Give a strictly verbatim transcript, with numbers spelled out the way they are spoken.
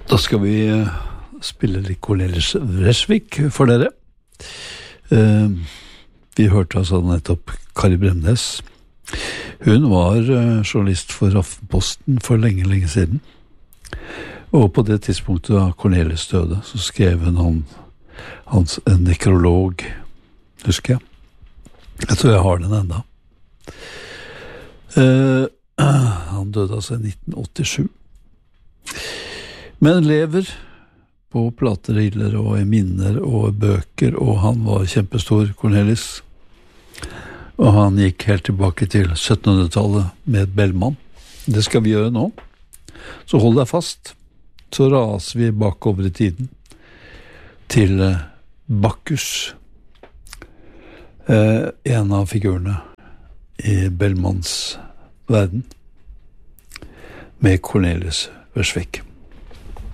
Da skal vi spille litt Cornelis Vreeswijk for dere. Uh, vi hørte altså nettopp Kari Bremnes. Hun var uh, journalist for Aftenposten for lenge, lenge siden. Og på det tidspunktet da Cornelis døde, så skrev hun han, hans, en nekrolog, husker jeg. Jeg tror jeg har den enda. Uh, han døde altså i nitten åttisju. Men lever på plateriller og i minner og bøker, og han var kjempestor, Cornelis. Og han gikk helt tilbake til syttenhundretallet med Bellman. Det skal vi gjøre nå. Så hold deg fast. Så raser vi bakover i tiden til Bacchus, eh, en av figurene i Bellmans verden, med Cornelis Vreeswijk.